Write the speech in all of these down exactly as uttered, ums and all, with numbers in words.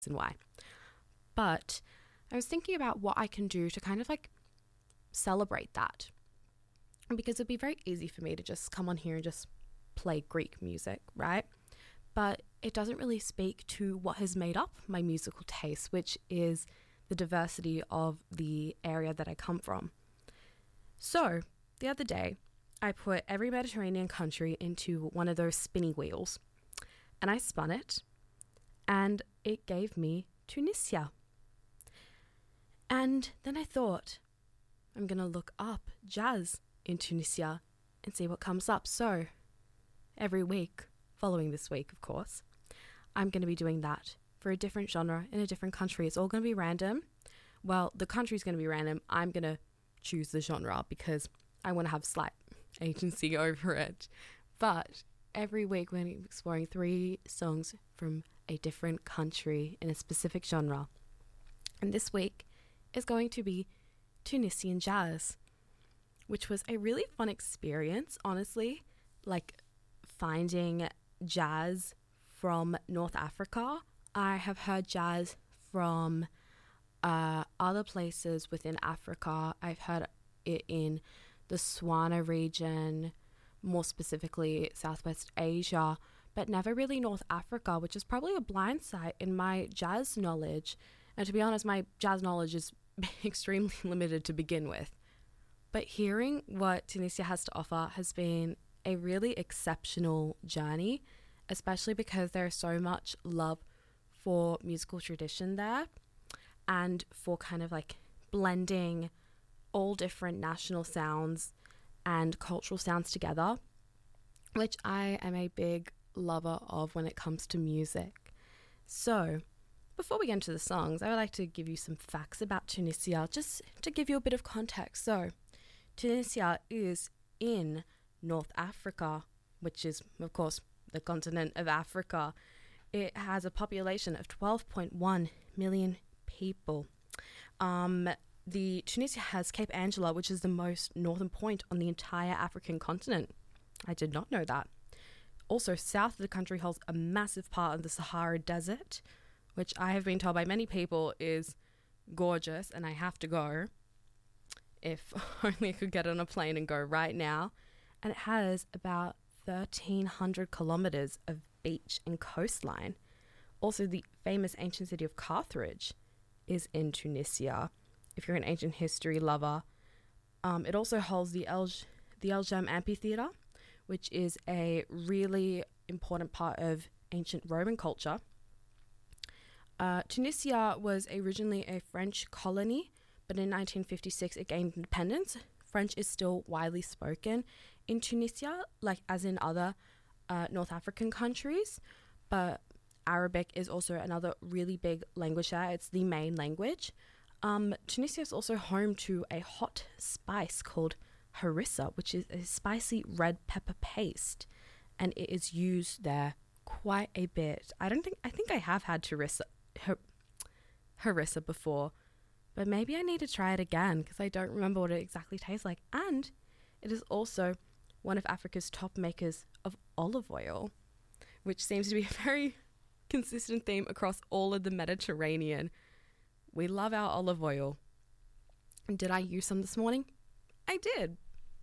and why. But I was thinking about what I can do to kind of like celebrate that. Because it'd be very easy for me to just come on here and just play Greek music, right? But it doesn't really speak to what has made up my musical taste, which is the diversity of the area that I come from. So the other day, I put every Mediterranean country into one of those spinning wheels, and I spun it, and it gave me Tunisia. And then I thought, I'm going to look up jazz in Tunisia and see what comes up. So every week, following this week, of course, I'm going to be doing that for a different genre in a different country. It's all going to be random. Well, the country's going to be random. I'm going to choose the genre because I want to have slight agency over it. But every week, we're going to be exploring three songs from a different country in a specific genre. And this week is going to be Tunisian jazz, which was a really fun experience, honestly. Like, finding jazz from North Africa. I have heard jazz from uh, other places within Africa. I've heard it in the Swana region, more specifically Southwest Asia, but never really North Africa, which is probably a blind site in my jazz knowledge. And to be honest, my jazz knowledge is extremely limited to begin with. But hearing what Tunisia has to offer has been a really exceptional journey, especially because there is so much love for musical tradition there and for kind of like blending all different national sounds and cultural sounds together, which I am a big lover of when it comes to music. So before we get into the songs, I would like to give you some facts about Tunisia, just to give you a bit of context. So Tunisia is in North Africa, which is, of course, the continent of Africa. It has a population of twelve point one million people. Um, the Tunisia has Cape Angela, which is the most northern point on the entire African continent. I did not know that. Also, south of the country holds a massive part of the Sahara Desert, which I have been told by many people is gorgeous, and I have to go. If only I could get on a plane and go right now. And it has about thirteen hundred kilometers of beach and coastline. Also, the famous ancient city of Carthage is in Tunisia, if you're an ancient history lover. Um, it also holds the El, the El Jem Amphitheatre, which is a really important part of ancient Roman culture. Uh, Tunisia was originally a French colony, but in nineteen fifty-six it gained independence. French is still widely spoken in Tunisia, like as in other uh, North African countries, but Arabic is also another really big language there. It's the main language. Um, Tunisia is also home to a hot spice called harissa, which is a spicy red pepper paste, and it is used there quite a bit. I don't think I think I have had harissa, har- harissa before. But maybe I need to try it again because I don't remember what it exactly tastes like. And it is also one of Africa's top makers of olive oil, which seems to be a very consistent theme across all of the Mediterranean. We love our olive oil. And did I use some this morning? I did.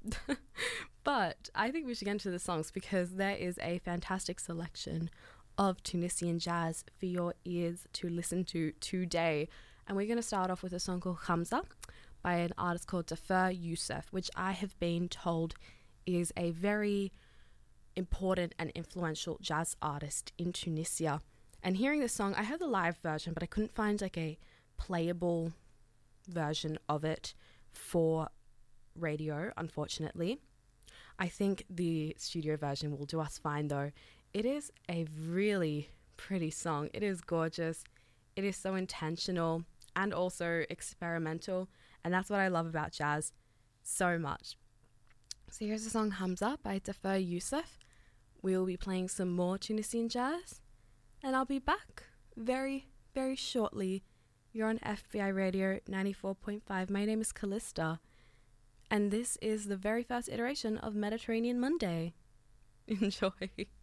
But I think we should get into the songs because there is a fantastic selection of Tunisian jazz for your ears to listen to today. And we're going to start off with a song called Hamza by an artist called Defer Youssef, which I have been told is a very important and influential jazz artist in Tunisia. And hearing this song, I heard the live version, but I couldn't find like a playable version of it for radio, unfortunately. I think the studio version will do us fine though. It is a really pretty song. It is gorgeous. It is so intentional and also experimental. And that's what I love about jazz so much. So here's the song Hamza by Defer Youssef. We will be playing some more Tunisian jazz. And I'll be back very, very shortly. You're on F B I Radio ninety-four point five. My name is Callista. And this is the very first iteration of Mediterranean Monday. Enjoy.